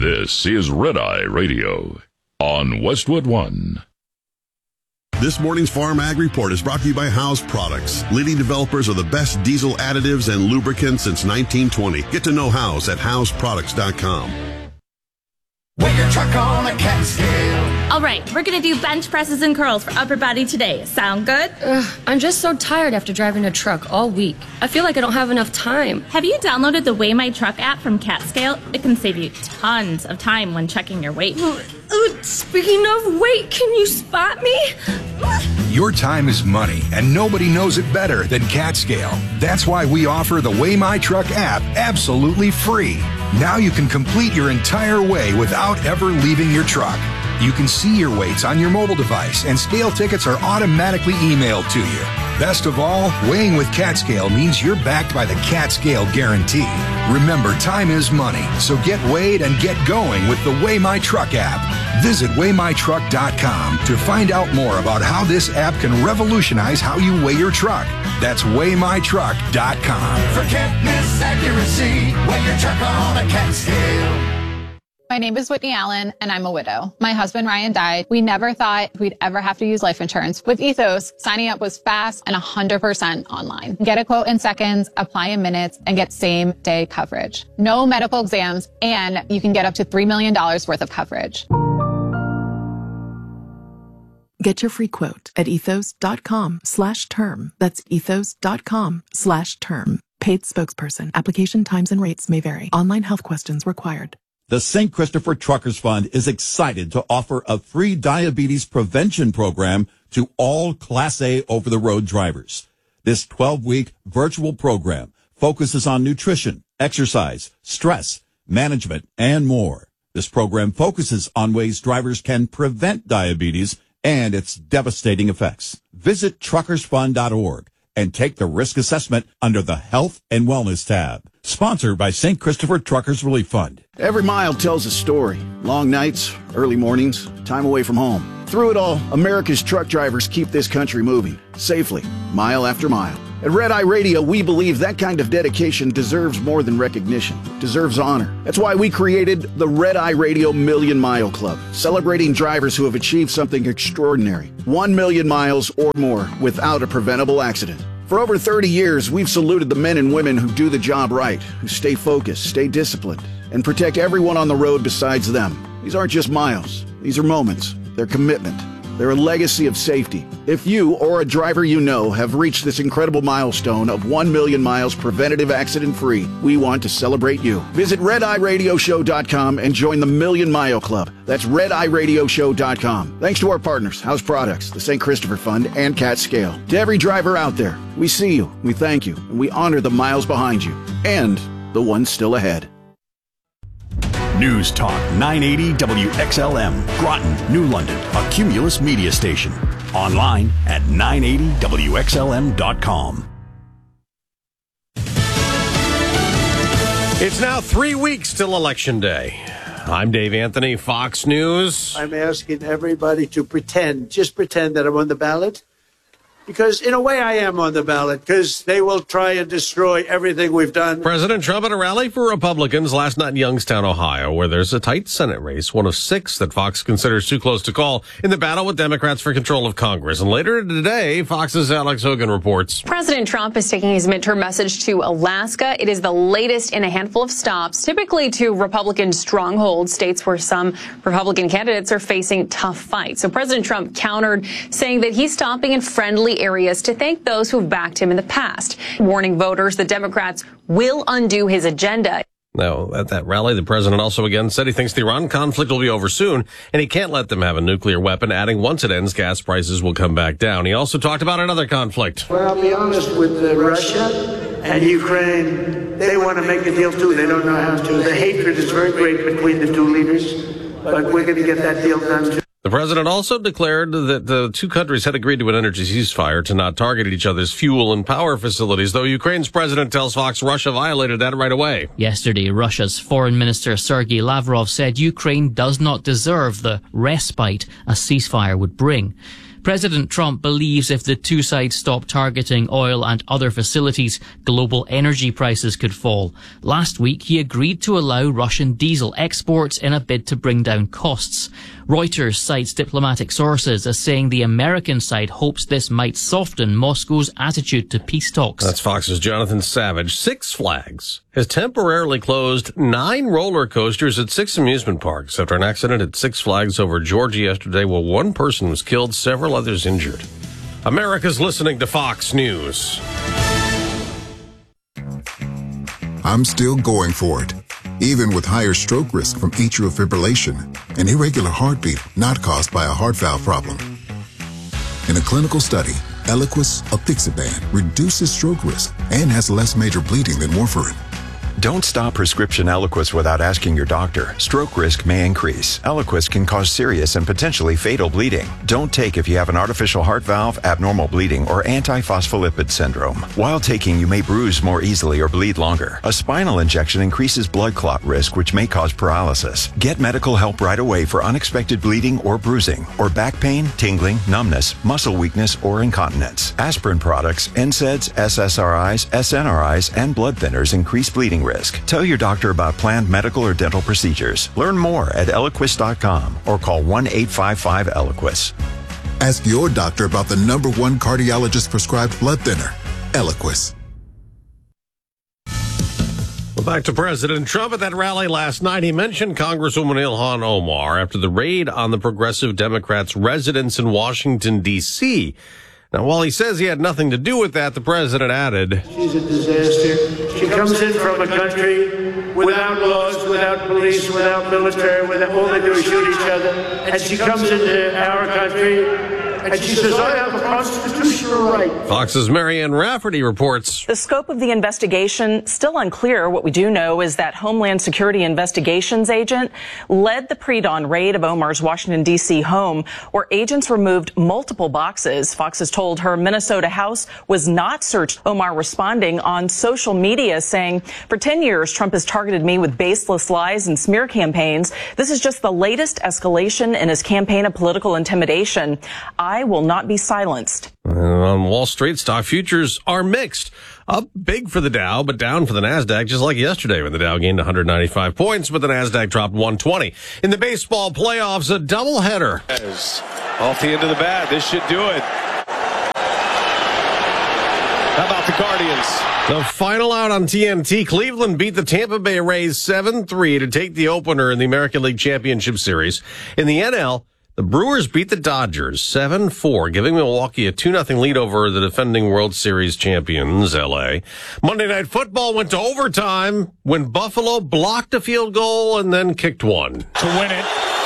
This is Red Eye Radio on Westwood One. This morning's Farm Ag Report is brought to you by House Products, leading developers of the best diesel additives and lubricants since 1920. Get to know House at houseproducts.com. Weigh your truck on a cat scale. All right, we're going to do bench presses and curls for upper body today. Sound good? I'm just so tired after driving a truck all week. I feel like I don't have enough time. Have you downloaded the Weigh My Truck app from CatScale? It can save you tons of time when checking your weight. Speaking of weight, can you spot me? Your time is money, and nobody knows it better than CatScale. That's why we offer the Weigh My Truck app absolutely free. Now you can complete your entire weigh without ever leaving your truck. You can see your weights on your mobile device, and scale tickets are automatically emailed to you. Best of all, weighing with CatScale means you're backed by the CatScale Guarantee. Remember, time is money, so get weighed and get going with the Weigh My Truck app. Visit WeighMyTruck.com to find out more about how this app can revolutionize how you weigh your truck. That's WeighMyTruck.com. Forget misaccuracy. Weigh your truck on a cat scale. My name is Whitney Allen, and I'm a widow. My husband, Ryan, died. We never thought we'd ever have to use life insurance. With Ethos, signing up was fast and 100% online. Get a quote in seconds, apply in minutes, and get same-day coverage. No medical exams, and you can get up to $3 million worth of coverage. Get your free quote at ethos.com/term. That's ethos.com/term. Paid spokesperson. Application times and rates may vary. Online health questions required. The St. Christopher Truckers Fund is excited to offer a free diabetes prevention program to all Class A over-the-road drivers. This 12-week virtual program focuses on nutrition, exercise, stress, management, and more. This program focuses on ways drivers can prevent diabetes and its devastating effects. Visit truckersfund.org and take the risk assessment under the Health and Wellness tab. Sponsored by St. Christopher Truckers Relief Fund. Every mile tells a story. Long nights, early mornings, time away from home. Through it all, America's truck drivers keep this country moving, safely, mile after mile. At Red Eye Radio, we believe that kind of dedication deserves more than recognition, deserves honor. That's why we created the Red Eye Radio Million Mile Club, celebrating drivers who have achieved something extraordinary. 1 million miles or more without a preventable accident. For over 30 years, we've saluted the men and women who do the job right, who stay focused, stay disciplined, and protect everyone on the road besides them. These aren't just miles. These are moments. They're commitment. They're a legacy of safety. If you or a driver you know have reached this incredible milestone of 1 million miles preventative accident-free, we want to celebrate you. Visit RedEyeRadioShow.com and join the Million Mile Club. That's RedEyeRadioShow.com. Thanks to our partners, House Products, the St. Christopher Fund, and CatScale. To every driver out there, we see you, we thank you, and we honor the miles behind you and the ones still ahead. News Talk 980 WXLM, Groton, New London, a Cumulus media station. Online at 980WXLM.com. It's now 3 weeks till Election Day. I'm Dave Anthony, Fox News. I'm asking everybody to just pretend that I'm on the ballot. Because in a way I am on the ballot, because they will try and destroy everything we've done. President Trump at a rally for Republicans last night in Youngstown, Ohio, where there's a tight Senate race, one of 6 that Fox considers too close to call, in the battle with Democrats for control of Congress. And later today, Fox's Alex Hogan reports. President Trump is taking his midterm message to Alaska. It is the latest in a handful of stops, typically to Republican strongholds, states where some Republican candidates are facing tough fights. So President Trump countered, saying that he's stopping in friendly areas to thank those who've backed him in the past, warning voters that Democrats will undo his agenda. Now, at that rally, the president also again said he thinks the Iran conflict will be over soon, and he can't let them have a nuclear weapon, adding once it ends, gas prices will come back down. He also talked about another conflict. Well, I'll be honest with Russia and Ukraine. They want to make a deal, too. They don't know how to. The hatred is very great between the two leaders, but we're going to get that deal done, too. The president also declared that the two countries had agreed to an energy ceasefire to not target each other's fuel and power facilities, though Ukraine's president tells Fox Russia violated that right away. Yesterday, Russia's Foreign Minister Sergei Lavrov said Ukraine does not deserve the respite a ceasefire would bring. President Trump believes if the two sides stop targeting oil and other facilities, global energy prices could fall. Last week, he agreed to allow Russian diesel exports in a bid to bring down costs. Reuters cites diplomatic sources as saying the American side hopes this might soften Moscow's attitude to peace talks. That's Fox's Jonathan Savage. Six Flags has temporarily closed 9 roller coasters at 6 amusement parks after an accident at Six Flags over Georgia yesterday where one person was killed, several others injured. America's listening to Fox News. I'm still going for it, even with higher stroke risk from atrial fibrillation, an irregular heartbeat not caused by a heart valve problem. In a clinical study, Eliquis, apixaban, reduces stroke risk and has less major bleeding than warfarin. Don't stop prescription Eliquis without asking your doctor. Stroke risk may increase. Eliquis can cause serious and potentially fatal bleeding. Don't take if you have an artificial heart valve, abnormal bleeding, or antiphospholipid syndrome. While taking, you may bruise more easily or bleed longer. A spinal injection increases blood clot risk, which may cause paralysis. Get medical help right away for unexpected bleeding or bruising, or back pain, tingling, numbness, muscle weakness, or incontinence. Aspirin products, NSAIDs, SSRIs, SNRIs, and blood thinners increase bleeding risk. Tell your doctor about planned medical or dental procedures. Learn more at Eliquis.com or call 1-855-ELIQUIS. Ask your doctor about the #1 cardiologist prescribed blood thinner, Eliquis. Well, back to President Trump at that rally last night. He mentioned Congresswoman Ilhan Omar after the raid on the Progressive Democrats' residence in Washington, D.C. Now, while he says he had nothing to do with that, the president added, She's a disaster. She comes in from a country without laws, without police, without military, all they do is shoot each other. And she comes into our country and she says, I have a constitutional right. Fox's Marianne Rafferty reports. The scope of the investigation still unclear. What we do know is that Homeland Security Investigations agent led the pre-dawn raid of Omar's Washington, D.C. home, where agents removed multiple boxes. Fox has told her Minnesota house was not searched. Omar responding on social media saying, for 10 years, Trump has targeted me with baseless lies and smear campaigns. This is just the latest escalation in his campaign of political intimidation. I will not be silenced. On Wall Street, stock futures are mixed. Up big for the Dow, but down for the NASDAQ, just like yesterday when the Dow gained 195 points, but the NASDAQ dropped 120. In the baseball playoffs, a doubleheader. Off the end of the bat, this should do it. How about the Guardians? The final out on TNT, Cleveland beat the Tampa Bay Rays 7-3 to take the opener in the American League Championship Series. In the NL, the Brewers beat the Dodgers 7-4, giving Milwaukee a 2-0 lead over the defending World Series champions, L.A. Monday Night Football went to overtime when Buffalo blocked a field goal and then kicked one. To win it.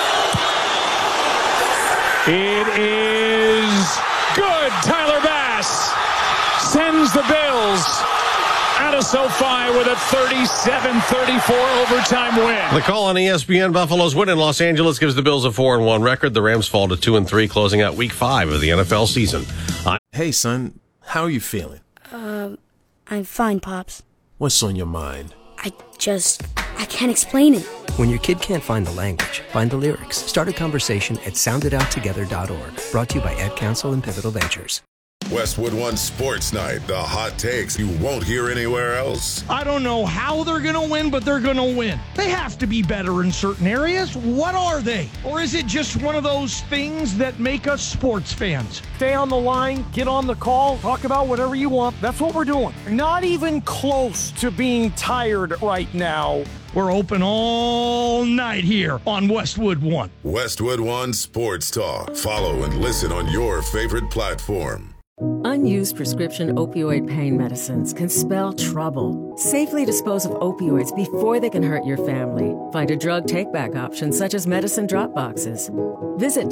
It is good. Tyler Bass sends the Bills out of SoFi with a 37-34 overtime win. The call on ESPN, Buffalo's win in Los Angeles gives the Bills a 4-1 record. The Rams fall to 2-3, closing out week 5 of the NFL season. Hey, son, how are you feeling? I'm fine, Pops. What's on your mind? I can't explain it. When your kid can't find the language, find the lyrics. Start a conversation at sounditouttogether.org. Brought to you by Ad Council and Pivotal Ventures. Westwood One Sports Night. The hot takes you won't hear anywhere else. I don't know how they're going to win, but they're going to win. They have to be better in certain areas. What are they? Or is it just one of those things that make us sports fans? Stay on the line, get on the call, talk about whatever you want. That's what we're doing. Not even close to being tired right now. We're open all night here on Westwood One. Westwood One Sports Talk. Follow and listen on your favorite platform. Unused prescription opioid pain medicines can spell trouble. Safely dispose of opioids before they can hurt your family. Find a drug take-back option such as medicine drop boxes. Visit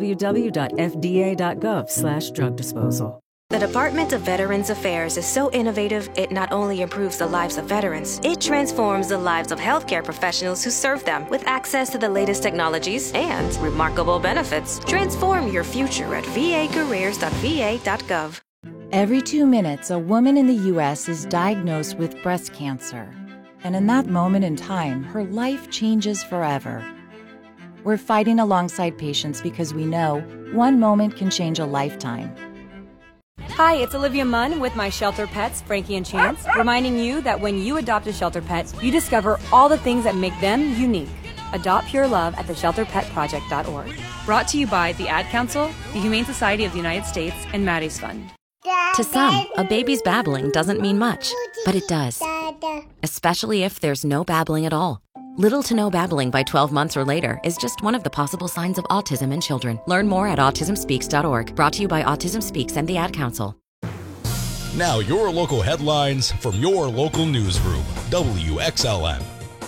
www.fda.gov/drug disposal. The Department of Veterans Affairs is so innovative, it not only improves the lives of veterans, it transforms the lives of healthcare professionals who serve them with access to the latest technologies and remarkable benefits. Transform your future at vacareers.va.gov. Every 2 minutes, a woman in the U.S. is diagnosed with breast cancer. And in that moment in time, her life changes forever. We're fighting alongside patients because we know one moment can change a lifetime. Hi, it's Olivia Munn with my shelter pets, Frankie and Chance, reminding you that when you adopt a shelter pet, you discover all the things that make them unique. Adopt pure love at theshelterpetproject.org. Brought to you by the Ad Council, the Humane Society of the United States, and Maddie's Fund. To some, a baby's babbling doesn't mean much, but it does. Especially if there's no babbling at all. Little to no babbling by 12 months or later is just one of the possible signs of autism in children. Learn more at autismspeaks.org. Brought to you by Autism Speaks and the Ad Council. Now your local headlines from your local newsroom, WXLN.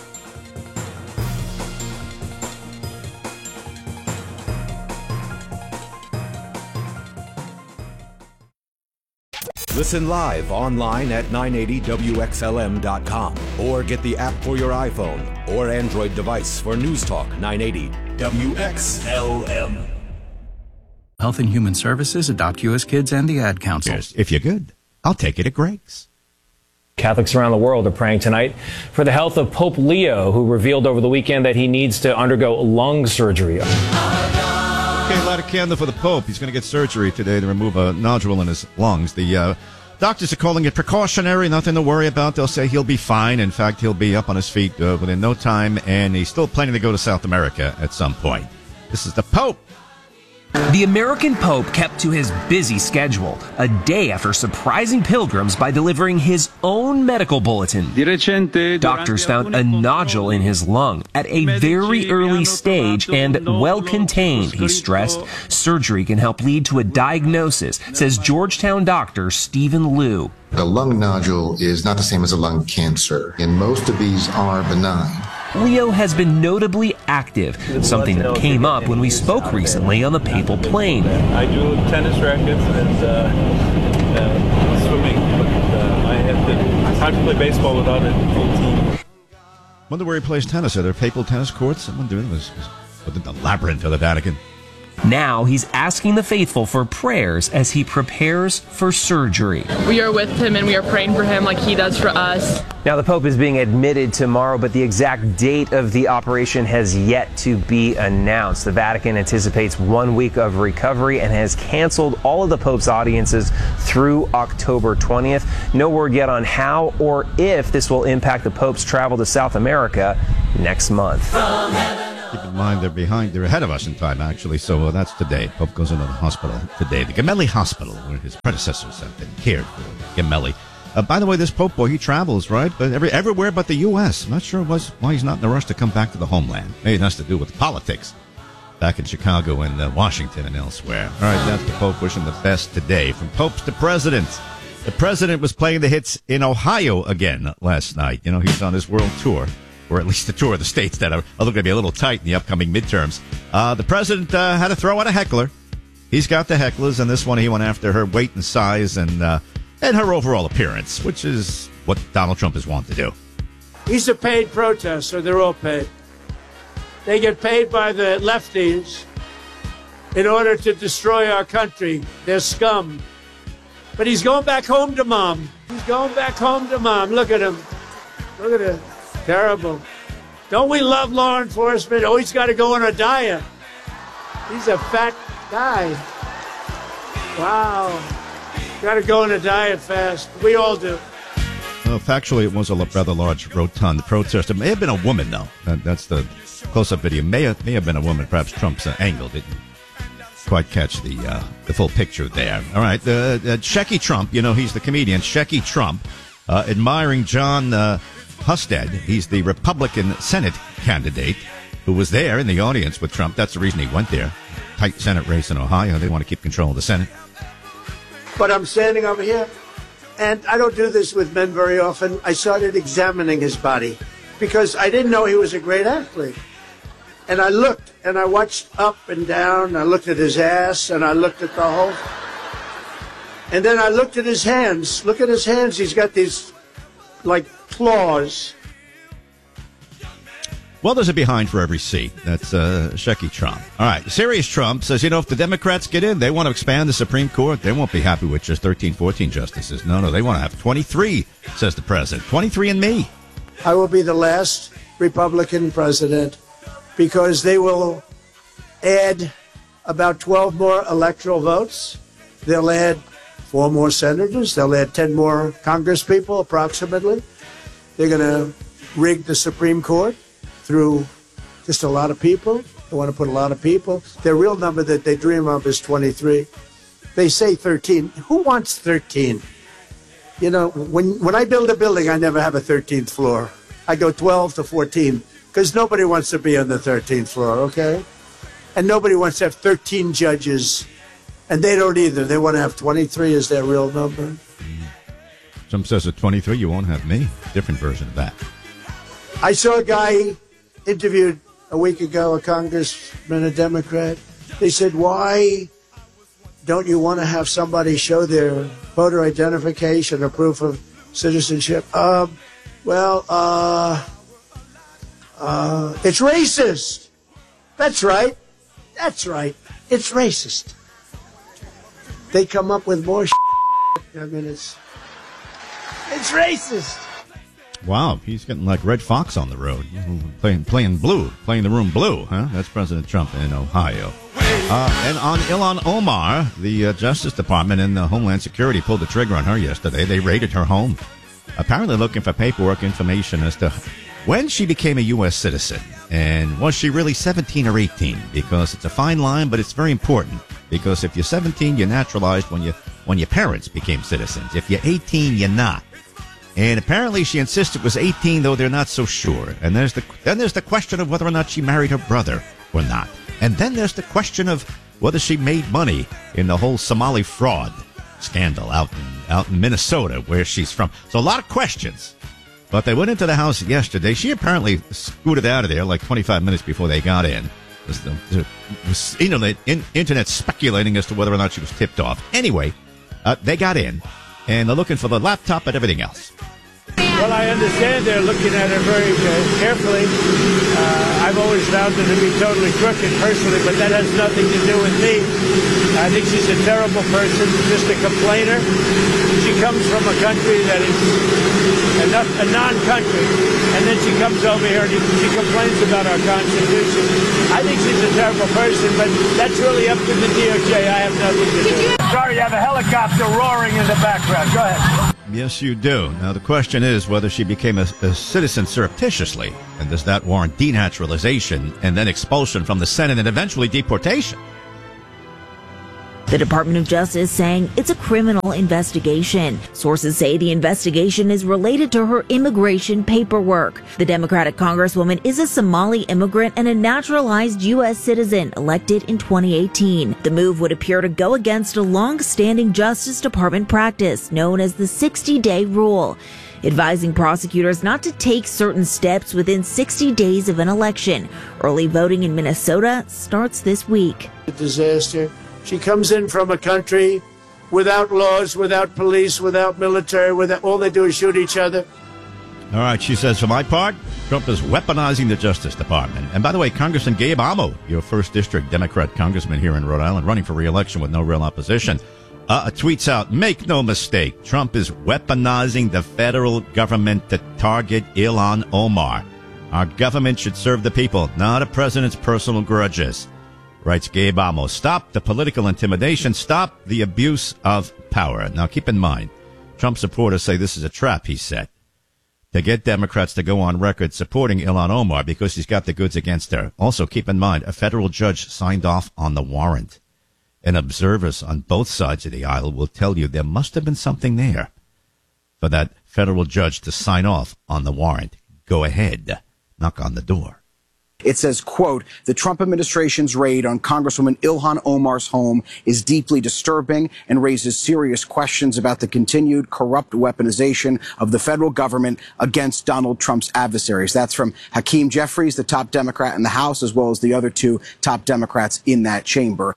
Listen live online at 980WXLM.com or get the app for your iPhone or Android device for News Talk 980 WXLM. Health and Human Services, Adopt U.S. Kids, and the Ad Council. Yes, if you're good, I'll take it at Greg's. Catholics around the world are praying tonight for the health of Pope Leo, who revealed over the weekend that he needs to undergo lung surgery. Okay, light a candle for the Pope. He's going to get surgery today to remove a nodule in his lungs. The doctors are calling it precautionary, nothing to worry about. They'll say he'll be fine. In fact, he'll be up on his feet within no time, and he's still planning to go to South America at some point. This is the Pope. The American Pope kept to his busy schedule a day after surprising pilgrims by delivering his own medical bulletin. Doctors found a nodule in his lung at a very early stage and well contained, he stressed. Surgery can help lead to a diagnosis, says Georgetown doctor Stephen Liu. A lung nodule is not the same as a lung cancer, and most of these are benign. Leo has been notably active, something that came up when we spoke recently on the papal plane. I do tennis rackets and swimming, but it's hard to play baseball without a full team. Wonder where he plays tennis. Are there papal tennis courts? I wonder within the labyrinth of the Vatican. Now he's asking the faithful for prayers as he prepares for surgery. We are with him and we are praying for him like he does for us. Now the Pope is being admitted tomorrow, but the exact date of the operation has yet to be announced. The Vatican anticipates 1 week of recovery and has canceled all of the Pope's audiences through October 20th. No word yet on how or if this will impact the Pope's travel to South America next month. Keep in mind they're ahead of us in time, actually, so that's today. Pope goes into the hospital today, the Gemelli Hospital, where his predecessors have been cared for. Gemelli. By the way, this Pope boy, he travels, right? But everywhere but the U.S. I'm not sure why he's not in a rush to come back to the homeland. Maybe it has to do with politics back in Chicago and Washington and elsewhere. All right, that's the Pope wishing the best today. From popes to presidents. The president was playing the hits in Ohio again last night. You know, he's on his world tour. Or at least the tour of the states that are going to be a little tight in the upcoming midterms. The president had to throw out a heckler. He's got the hecklers, and this one he went after her weight and size and her overall appearance, which is what Donald Trump is wanting to do. He's a paid protester. They're all paid. They get paid by the lefties in order to destroy our country. They're scum. But he's going back home to mom. He's going back home to mom. Look at him. Look at him. Terrible. Don't we love law enforcement? Oh, he's got to go on a diet. He's a fat guy. Wow. Got to go on a diet fast. We all do. Factually, it was a rather large, rotund protest. It may have been a woman, though. That's the close-up video. May have been a woman. Perhaps Trump's angle didn't quite catch the full picture there. All right. Shecky Trump, you know, he's the comedian. Shecky Trump, admiring John Husted. He's the Republican Senate candidate who was there in the audience with Trump. That's the reason he went there. Tight Senate race in Ohio. They want to keep control of the Senate. But I'm standing over here, and I don't do this with men very often. I started examining his body because I didn't know he was a great athlete. And I looked, and I watched up and down. I looked at his ass, and I looked at the whole. And then I looked at his hands. Look at his hands. He's got these, like, claws. Well, there's a behind for every seat. That's Shecky Trump. All right. Serious Trump says, you know, if the Democrats get in, they want to expand the Supreme Court. They won't be happy with just 13, 14 justices. No, they want to have 23, says the president. 23 and me. I will be the last Republican president because they will add about 12 more electoral votes. They'll add 4 more senators. They'll add 10 more congresspeople, approximately. They're going to rig the Supreme Court through just a lot of people. They want to put a lot of people. Their real number that they dream of is 23. They say 13. Who wants 13? You know, when I build a building, I never have a 13th floor. I go 12 to 14 because nobody wants to be on the 13th floor, okay? And nobody wants to have 13 judges, and they don't either. They want to have 23 as their real number. Trump says at 23, you won't have me. Different version of that. I saw a guy interviewed a week ago, a congressman, a Democrat. They said, why don't you want to have somebody show their voter identification or proof of citizenship? It's racist. That's right. That's right. It's racist. They come up with more I mean, it's racist. Wow, he's getting like Red Fox on the road, playing blue, playing the room blue, huh? That's President Trump in Ohio. And on Ilhan Omar, the Justice Department and the Homeland Security pulled the trigger on her yesterday. They raided her home, apparently looking for paperwork information as to when she became a U.S. citizen. And was she really 17 or 18? Because it's a fine line, but it's very important. Because if you're 17, you're naturalized when your parents became citizens. If you're 18, you're not. And apparently she insisted it was 18, though they're not so sure. And there's the question of whether or not she married her brother or not. And then there's the question of whether she made money in the whole Somali fraud scandal out in Minnesota, where she's from. So a lot of questions. But they went into the house yesterday. She apparently scooted out of there like 25 minutes before they got in. There was internet speculating as to whether or not she was tipped off. Anyway, they got in, and they're looking for the laptop and everything else. Well, I understand they're looking at her very carefully. I've always found her to be totally crooked personally, but that has nothing to do with me. I think she's a terrible person, just a complainer. She comes from a country that is a non-country, and then she comes over here and she complains about our Constitution. I think she's a terrible person, but that's really up to the DOJ. I have nothing to do. Sorry, you have a helicopter roaring in the background. Go ahead. Yes, you do. Now, the question is whether she became a citizen surreptitiously, and does that warrant denaturalization and then expulsion from the Senate and eventually deportation? The Department of Justice saying it's a criminal investigation. Sources say the investigation is related to her immigration paperwork. The Democratic Congresswoman is a Somali immigrant and a naturalized U.S. citizen elected in 2018. The move would appear to go against a long-standing Justice Department practice known as the 60-day rule, advising prosecutors not to take certain steps within 60 days of an election. Early voting in Minnesota starts this week. A disaster. She comes in from a country without laws, without police, without military, all they do is shoot each other. All right, she says, for my part, Trump is weaponizing the Justice Department. And by the way, Congressman Gabe Amo, your 1st District Democrat congressman here in Rhode Island, running for re-election with no real opposition, tweets out, make no mistake, Trump is weaponizing the federal government to target Ilhan Omar. Our government should serve the people, not a president's personal grudges. Writes Gabe Amo. Stop the political intimidation. Stop the abuse of power. Now, keep in mind, Trump supporters say this is a trap, he said, to get Democrats to go on record supporting Ilhan Omar because he's got the goods against her. Also, keep in mind, a federal judge signed off on the warrant. And observers on both sides of the aisle will tell you there must have been something there for that federal judge to sign off on the warrant. Go ahead. Knock on the door. It says, quote, the Trump administration's raid on Congresswoman Ilhan Omar's home is deeply disturbing and raises serious questions about the continued corrupt weaponization of the federal government against Donald Trump's adversaries. That's from Hakeem Jeffries, the top Democrat in the House, as well as the other 2 top Democrats in that chamber.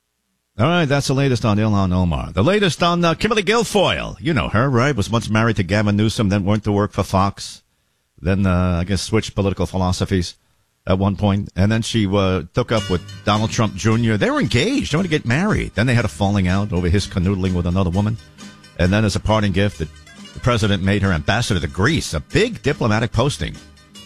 All right, that's the latest on Ilhan Omar. The latest on Kimberly Guilfoyle. You know her, right? Was once married to Gavin Newsom, then went to work for Fox. Then, I guess, switched political philosophies at one point, and then she took up with Donald Trump Jr. They were engaged. They wanted to get married. Then they had a falling out over his canoodling with another woman. And then as a parting gift, the president made her ambassador to Greece, a big diplomatic posting.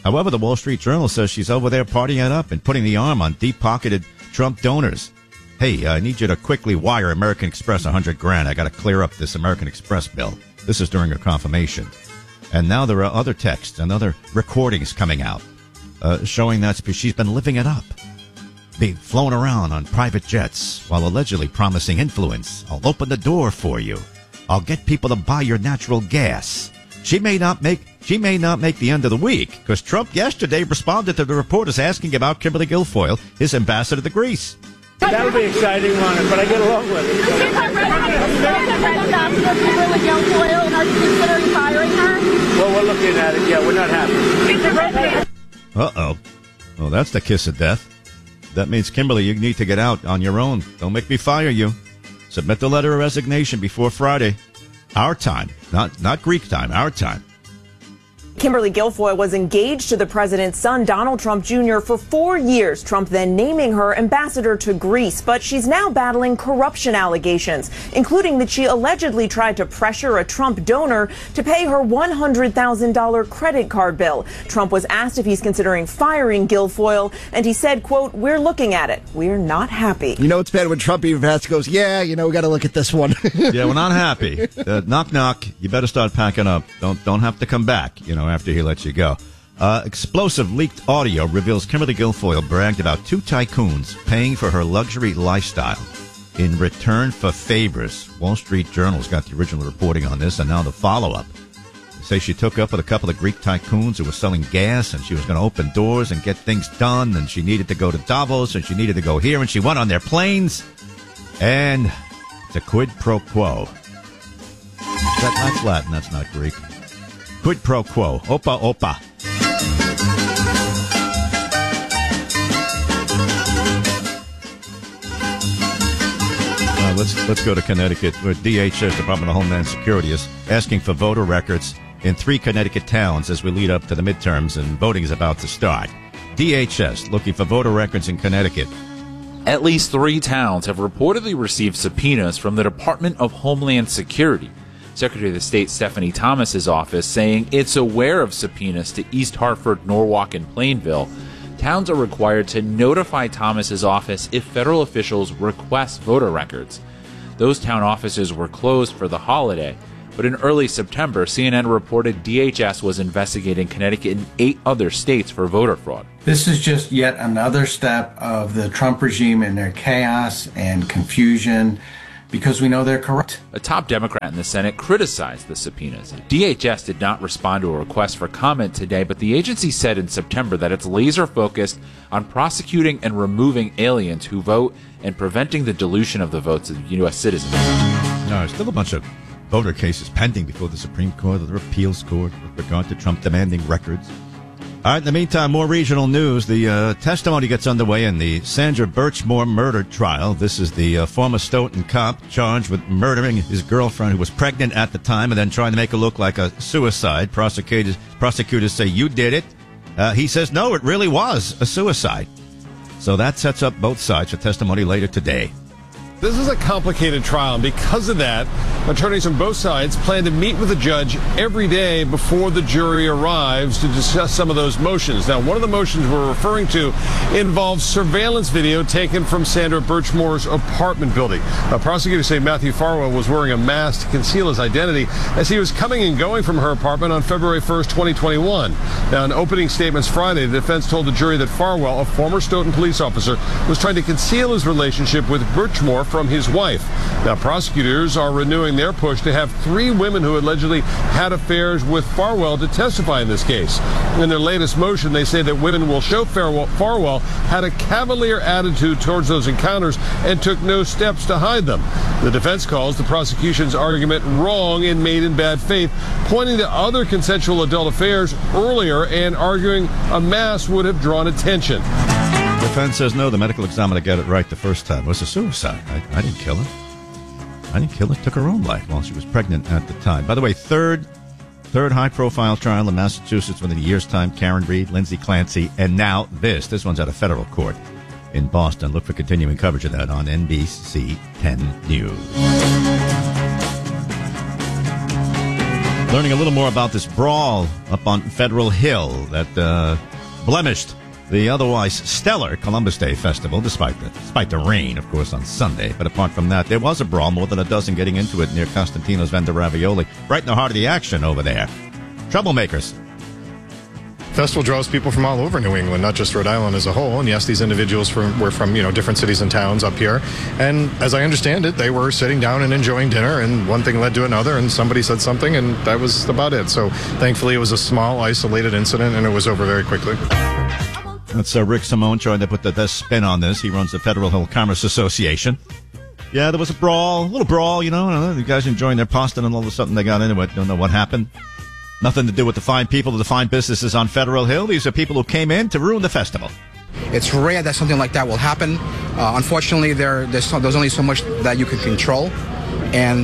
However, the Wall Street Journal says she's over there partying it up and putting the arm on deep-pocketed Trump donors. Hey, I need you to quickly wire American Express $100,000. I got to clear up this American Express bill. This is during her confirmation. And now there are other texts and other recordings coming out showing that she's been living it up, being flown around on private jets while allegedly promising influence. I'll open the door for you. I'll get people to buy your natural gas. She may not make the end of the week because Trump yesterday responded to the reporters asking about Kimberly Guilfoyle, his ambassador to Greece. That'll be exciting, Ron, but I get along with it. Is our ambassador Kimberly Guilfoyle, and are you considering firing her? Well, we're looking at it. Yeah, we're not happy. Uh-oh. Well, that's the kiss of death. That means, Kimberly, you need to get out on your own. Don't make me fire you. Submit the letter of resignation before Friday. Our time. Not Greek time. Our time. Kimberly Guilfoyle was engaged to the president's son, Donald Trump Jr., for 4 years, Trump then naming her ambassador to Greece. But she's now battling corruption allegations, including that she allegedly tried to pressure a Trump donor to pay her $100,000 credit card bill. Trump was asked if he's considering firing Guilfoyle, and he said, quote, "We're looking at it. We're not happy." You know, it's bad when Trump even has to goes, yeah, we got to look at this one. Yeah, we're not happy. Knock, knock. You better start packing up. Don't have to come back, after he lets you go. Explosive leaked audio reveals Kimberly Guilfoyle bragged about 2 tycoons paying for her luxury lifestyle in return for favors. Wall Street Journal's got the original reporting on this, and now the follow-up. They say she took up with a couple of Greek tycoons who were selling gas, and she was going to open doors and get things done, and she needed to go to Davos, and she needed to go here, and she went on their planes, and it's a quid pro quo. That's Latin, that's not Greek. Quid pro quo. Opa, opa. Let's go to Connecticut, where DHS, Department of Homeland Security, is asking for voter records in 3 Connecticut towns as we lead up to the midterms and voting is about to start. DHS looking for voter records in Connecticut. At least 3 towns have reportedly received subpoenas from the Department of Homeland Security. Secretary of State Stephanie Thomas's office saying it's aware of subpoenas to East Hartford, Norwalk, and Plainville. Towns are required to notify Thomas's office if federal officials request voter records. Those town offices were closed for the holiday, but in early September, CNN reported DHS was investigating Connecticut and 8 other states for voter fraud. This is just yet another step of the Trump regime in their chaos and confusion, because we know they're corrupt. A top Democrat in the Senate criticized the subpoenas. DHS did not respond to a request for comment today, but the agency said in September that it's laser focused on prosecuting and removing aliens who vote and preventing the dilution of the votes of U.S. citizens. No, there's still a bunch of voter cases pending before the Supreme Court or the Appeals Court with regard to Trump demanding records. All right, in the meantime, more regional news. The testimony gets underway in the Sandra Birchmore murder trial. This is the former Stoughton cop charged with murdering his girlfriend who was pregnant at the time and then trying to make her look like a suicide. Prosecutors say, you did it. He says, no, it really was a suicide. So that sets up both sides for testimony later today. This is a complicated trial, and because of that, attorneys on both sides plan to meet with the judge every day before the jury arrives to discuss some of those motions. Now, one of the motions we're referring to involves surveillance video taken from Sandra Birchmore's apartment building. Prosecutors say Matthew Farwell was wearing a mask to conceal his identity as he was coming and going from her apartment on February 1st, 2021. Now, in opening statements Friday, the defense told the jury that Farwell, a former Stoughton police officer, was trying to conceal his relationship with Birchmore from his wife. Now, prosecutors are renewing their push to have 3 women who allegedly had affairs with Farwell to testify in this case. In their latest motion, they say that women will show Farwell had a cavalier attitude towards those encounters and took no steps to hide them. The defense calls the prosecution's argument wrong and made in bad faith, pointing to other consensual adult affairs earlier and arguing a mass would have drawn attention. Defense says no, the medical examiner got it right the first time. It was a suicide. I didn't kill her. I didn't kill her. Took her own life while she was pregnant at the time. By the way, third high-profile trial in Massachusetts within a year's time. Karen Reed, Lindsay Clancy, and now this. This one's out of federal court in Boston. Look for continuing coverage of that on NBC 10 News. Learning a little more about this brawl up on Federal Hill that blemished the otherwise stellar Columbus Day Festival, despite the rain, of course, on Sunday. But apart from that, there was a brawl, more than a dozen getting into it near Costantino's Venda Ravioli, right in the heart of the action over there. Troublemakers. Festival draws people from all over New England, not just Rhode Island as a whole. And yes, these individuals were from different cities and towns up here. And as I understand it, they were sitting down and enjoying dinner, and one thing led to another, and somebody said something, and that was about it. So thankfully, it was a small, isolated incident, and it was over very quickly. That's Rick Simone trying to put the best spin on this. He runs the Federal Hill Commerce Association. Yeah, there was a little brawl, the guys enjoying their pasta, and all of a sudden they got into it. Don't know what happened. Nothing to do with the fine people or the fine businesses on Federal Hill. These are people who came in to ruin the festival. It's rare that something like that will happen. Unfortunately, there's only so much that you can control, and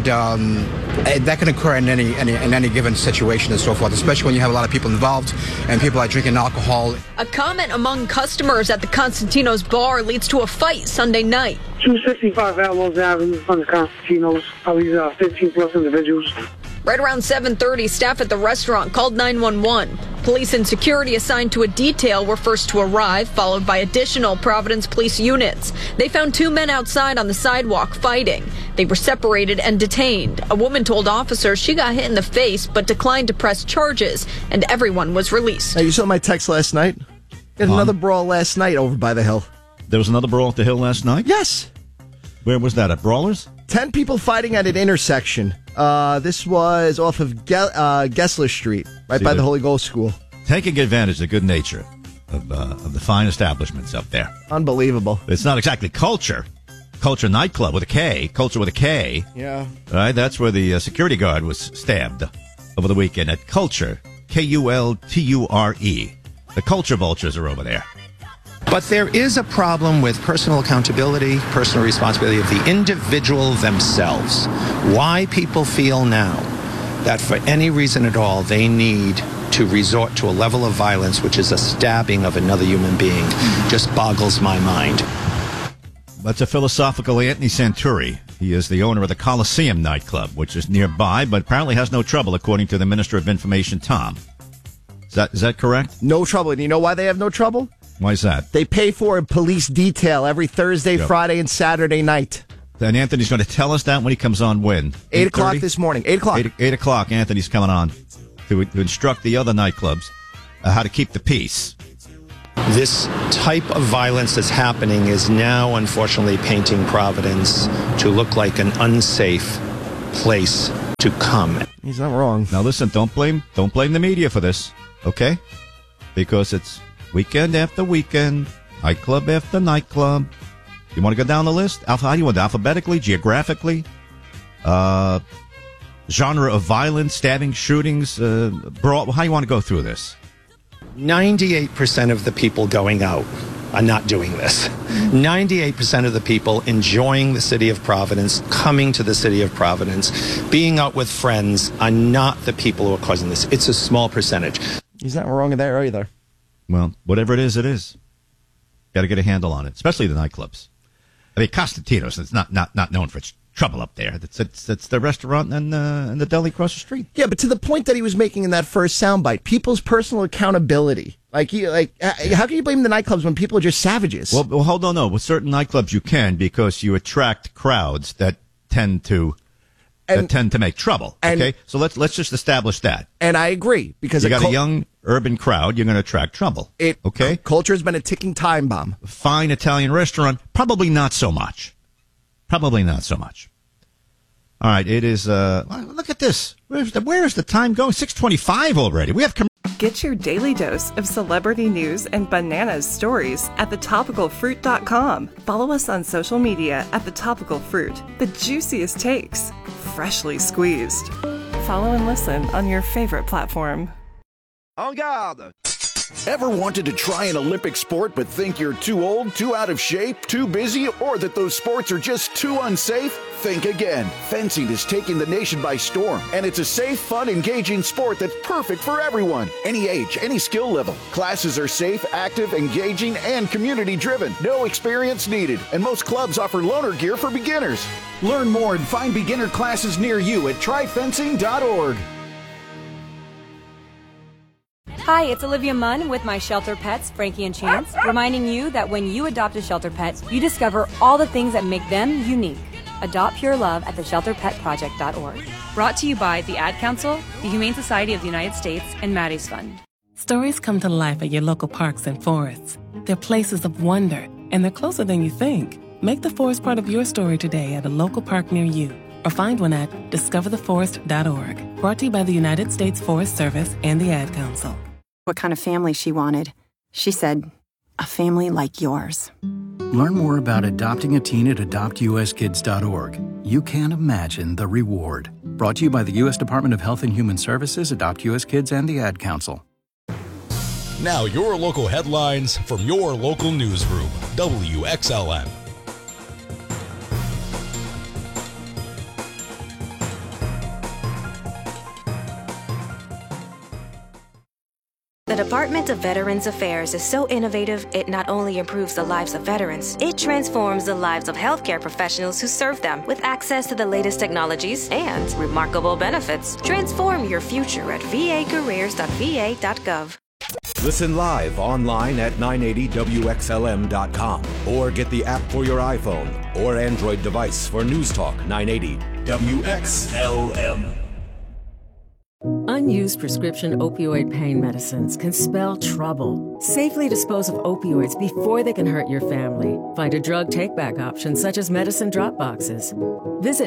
that can occur in any given situation and so forth, especially when you have a lot of people involved and people are drinking alcohol. A comment among customers at the Costantino's bar leads to a fight Sunday night. 265 Alamos Avenue on the Costantino's. These 15-plus individuals. Right around 7:30, staff at the restaurant called 911. Police and security assigned to a detail were first to arrive, followed by additional Providence police units. They found two men outside on the sidewalk fighting. They were separated and detained. A woman told officers she got hit in the face but declined to press charges, and everyone was released. Hey, you saw my text last night? Had another brawl last night over by the Hill. There was another brawl at the Hill last night? Yes. Where was that, at Brawlers? 10 people fighting at an intersection. This was off of Gessler Street, right by the Holy Ghost School. Taking advantage of the good nature of the fine establishments up there. Unbelievable. It's not exactly Culture. Culture Nightclub with a K. Culture with a K. Yeah. Right, that's where the security guard was stabbed over the weekend at Culture. Kulture. The Culture Vultures are over there. But there is a problem with personal accountability, personal responsibility of the individual themselves. Why people feel now that for any reason at all they need to resort to a level of violence, which is a stabbing of another human being, just boggles my mind. That's a philosophical Anthony Santuri. He is the owner of the Coliseum nightclub, which is nearby, but apparently has no trouble, according to the Minister of Information, Tom. Is that correct? No trouble. And you know why they have no trouble? Why is that? They pay for a police detail every Thursday, Friday, and Saturday night. And Anthony's going to tell us that when he comes on when? 8 o'clock this morning. 8 o'clock. 8 o'clock, Anthony's coming on to instruct the other nightclubs how to keep the peace. This type of violence that's happening is now, unfortunately, painting Providence to look like an unsafe place to come. He's not wrong. Now listen, don't blame the media for this, okay? Because it's weekend after weekend, nightclub after nightclub. You want to go down the list? How do you want it? Alphabetically, geographically, genre of violence, stabbing, shootings, brawl. How do you want to go through this? 98% of the people going out are not doing this. 98% of the people enjoying the city of Providence, coming to the city of Providence, being out with friends are not the people who are causing this. It's a small percentage. He's not wrong in there either. Well, whatever it is, it is. Got to get a handle on it, especially the nightclubs. I mean, Costantino's is not known for its trouble up there. It's the restaurant and the deli across the street. Yeah, but to the point that he was making in that first soundbite, people's personal accountability. How can you blame the nightclubs when people are just savages? Well, hold on, no. With certain nightclubs, you can, because you attract crowds that tend to make trouble. Okay, so let's just establish that. And I agree, because you got a young urban crowd, you're going to attract trouble. Okay, culture has been a ticking time bomb. Fine Italian restaurant, probably not so much. Probably not so much. All right, it is. Look at this. Where is the time going? 6:25 already. We have. Get your daily dose of celebrity news and bananas stories at thetopicalfruit.com. Follow us on social media at thetopicalfruit. The juiciest takes, freshly squeezed. Follow and listen on your favorite platform. En garde! Ever wanted to try an Olympic sport but think you're too old, too out of shape, too busy, or that those sports are just too unsafe? Think again. Fencing is taking the nation by storm, and it's a safe, fun, engaging sport that's perfect for everyone. Any age, any skill level. Classes are safe, active, engaging, and community-driven. No experience needed, and most clubs offer loaner gear for beginners. Learn more and find beginner classes near you at tryfencing.org. Hi, it's Olivia Munn with my shelter pets, Frankie and Chance, reminding you that when you adopt a shelter pet, you discover all the things that make them unique. Adopt pure love at theshelterpetproject.org. Brought to you by the Ad Council, the Humane Society of the United States, and Maddie's Fund. Stories come to life at your local parks and forests. They're places of wonder, and they're closer than you think. Make the forest part of your story today at a local park near you, or find one at discovertheforest.org. Brought to you by the United States Forest Service and the Ad Council. What kind of family she wanted. She said, a family like yours. Learn more about adopting a teen at adoptuskids.org. You can't imagine the reward. Brought to you by the U.S. Department of Health and Human Services, Adopt U.S. Kids, and the Ad Council. Now your local headlines from your local newsroom, WXLN. The Department of Veterans Affairs is so innovative, it not only improves the lives of veterans, it transforms the lives of healthcare professionals who serve them with access to the latest technologies and remarkable benefits. Transform your future at vacareers.va.gov. Listen live online at 980WXLM.com or get the app for your iPhone or Android device for News Talk 980 WXLM. Unused prescription opioid pain medicines can spell trouble. Safely dispose of opioids before they can hurt your family. Find a drug take-back option such as medicine drop boxes. Visit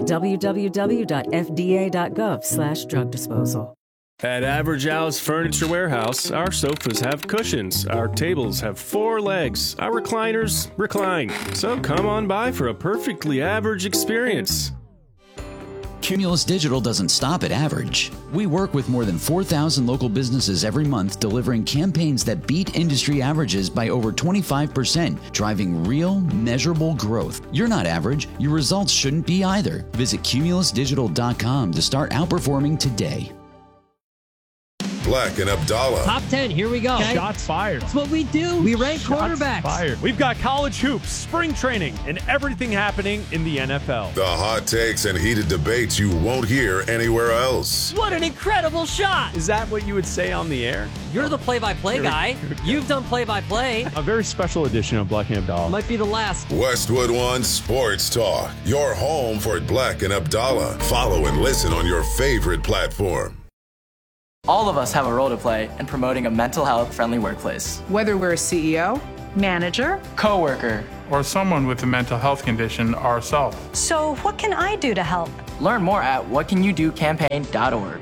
www.fda.gov/drug disposal. At Average Al's Furniture Warehouse, our sofas have cushions, our tables have 4 legs, our recliners recline. So come on by for a perfectly average experience. Cumulus Digital doesn't stop at average. We work with more than 4,000 local businesses every month, delivering campaigns that beat industry averages by over 25%, driving real, measurable growth. You're not average. Your results shouldn't be either. Visit cumulusdigital.com to start outperforming today. Black and Abdallah. Top 10, here we go. Okay. Shots fired. That's what we do. We rank quarterbacks. Fired. We've got college hoops, spring training, and everything happening in the NFL. The hot takes and heated debates you won't hear anywhere else. What an incredible shot. Is that what you would say on the air? You're the play-by-play guy. You've done play-by-play. A very special edition of Black and Abdallah. Might be the last. Westwood One Sports Talk. Your home for Black and Abdallah. Follow and listen on your favorite platform. All of us have a role to play in promoting a mental health friendly workplace. Whether we're a CEO, manager, coworker, or someone with a mental health condition ourselves. So what can I do to help? Learn more at whatcanyoudocampaign.org.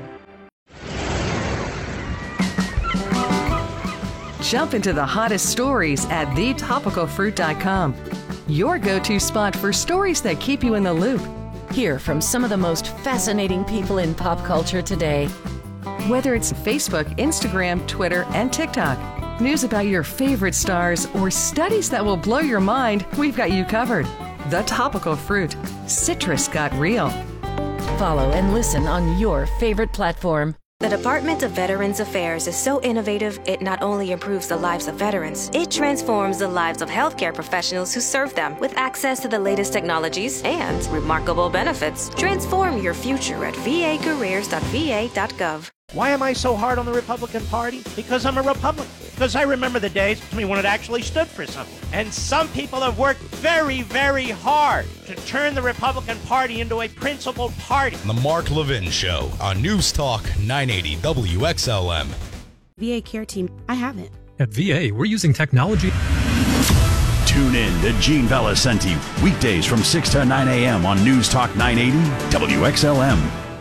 Jump into the hottest stories at thetopicalfruit.com. Your go-to spot for stories that keep you in the loop. Hear from some of the most fascinating people in pop culture today. Whether it's Facebook, Instagram, Twitter, and TikTok, news about your favorite stars, or studies that will blow your mind, we've got you covered. The Topical Fruit. Citrus got real. Follow and listen on your favorite platform. The Department of Veterans Affairs is so innovative, it not only improves the lives of veterans, it transforms the lives of healthcare professionals who serve them with access to the latest technologies and remarkable benefits. Transform your future at vacareers.va.gov. Why am I so hard on the Republican Party? Because I'm a Republican. Because I remember the days when it actually stood for something. And some people have worked very, very hard to turn the Republican Party into a principled party. The Mark Levin Show on News Talk 980 WXLM. VA care team, I haven't. At VA, we're using technology. Tune in to Gene Valicenti, weekdays from 6 to 9 a.m. on News Talk 980 WXLM.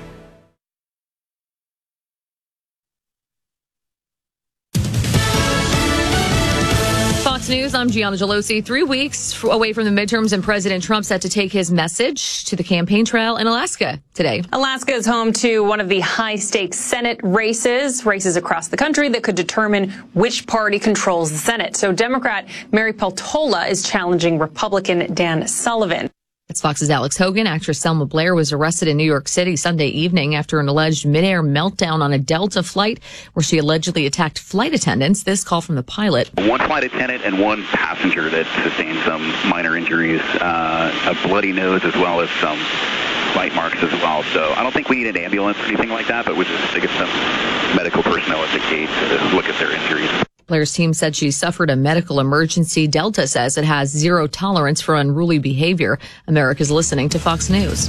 Fox News, I'm Gianna Gelosi. 3 weeks away from the midterms, and President Trump set to take his message to the campaign trail in Alaska today. Alaska is home to one of the high-stakes Senate races across the country that could determine which party controls the Senate. So Democrat Mary Peltola is challenging Republican Dan Sullivan. That's Fox's Alex Hogan. Actress Selma Blair was arrested in New York City Sunday evening after an alleged midair meltdown on a Delta flight where she allegedly attacked flight attendants. This call from the pilot. One flight attendant and one passenger that sustained some minor injuries, a bloody nose, as well as some bite marks as well. So I don't think we need an ambulance or anything like that, but we just to get some medical personnel at the gate to look at their injuries. Blair's team said she suffered a medical emergency. Delta says it has zero tolerance for unruly behavior. America's listening to Fox News.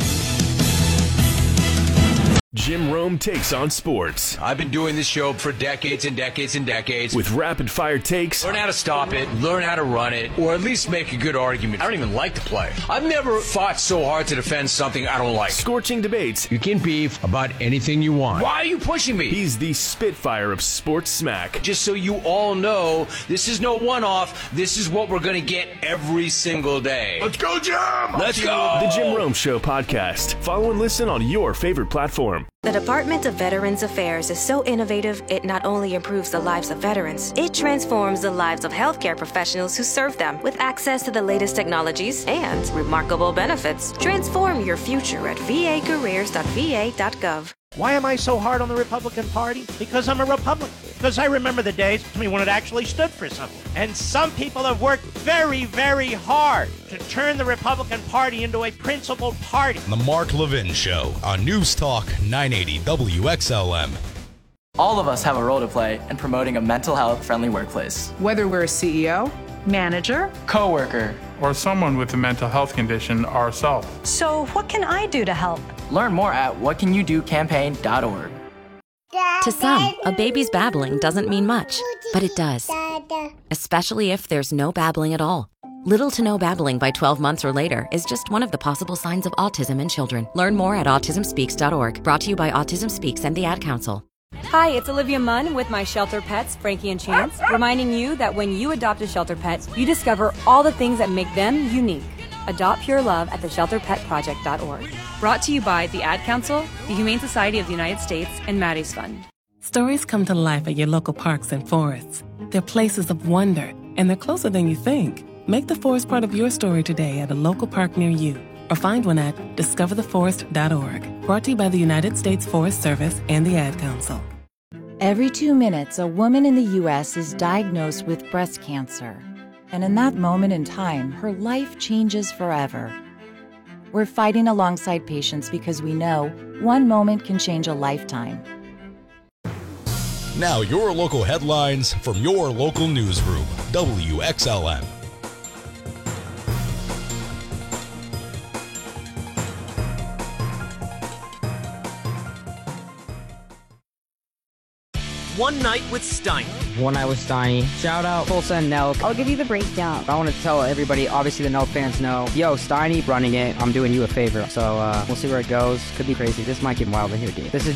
Jim Rome takes on sports. I've been doing this show for decades and decades and decades. With rapid-fire takes. Learn how to stop it, learn how to run it, or at least make a good argument. I don't even like the play. I've never fought so hard to defend something I don't like. Scorching debates. You can beef about anything you want. Why are you pushing me? He's the Spitfire of sports smack. Just so you all know, this is no one-off. This is what we're going to get every single day. Let's go, Jim! Let's go! The Jim Rome Show podcast. Follow and listen on your favorite platform. The Department of Veterans Affairs is so innovative, it not only improves the lives of veterans, it transforms the lives of healthcare professionals who serve them with access to the latest technologies and remarkable benefits. Transform your future at vacareers.va.gov. Why am I so hard on the Republican Party? Because I'm a Republican. Because I remember the days when it actually stood for something. And some people have worked very, very hard to turn the Republican Party into a principled party. The Mark Levin Show on News Talk 980 WXLM. All of us have a role to play in promoting a mental health-friendly workplace. Whether we're a CEO, manager, coworker, or someone with a mental health condition ourselves. So what can I do to help? Learn more at whatcanyoudocampaign.org. To some, a baby's babbling doesn't mean much, but it does. Especially if there's no babbling at all. Little to no babbling by 12 months or later is just one of the possible signs of autism in children. Learn more at autismspeaks.org. Brought to you by Autism Speaks and the Ad Council. Hi, it's Olivia Munn with my shelter pets, Frankie and Chance, reminding you that when you adopt a shelter pet, you discover all the things that make them unique. Adopt Pure Love at theshelterpetproject.org. Brought to you by the Ad Council, the Humane Society of the United States, and Maddie's Fund. Stories come to life at your local parks and forests. They're places of wonder, and they're closer than you think. Make the forest part of your story today at a local park near you, or find one at discovertheforest.org. Brought to you by the United States Forest Service and the Ad Council. Every 2 minutes, a woman in the U.S. is diagnosed with breast cancer. And in that moment in time, her life changes forever. We're fighting alongside patients because we know one moment can change a lifetime. Now your local headlines from your local newsroom, WXLM. One Night with Steiny. One Night with Steiny. Shout out Tulsa and Nelk. I'll give you the breakdown. I want to tell everybody, obviously the Nelk fans know, yo, Steiny running it, I'm doing you a favor. So we'll see where it goes. Could be crazy. This might get wild in here, dude. This is